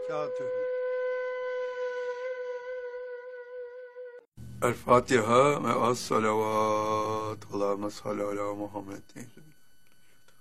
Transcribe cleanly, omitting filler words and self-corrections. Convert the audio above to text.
وبركاته. El Fatiha ve as salavat. Allahümme salli ala Muhammed.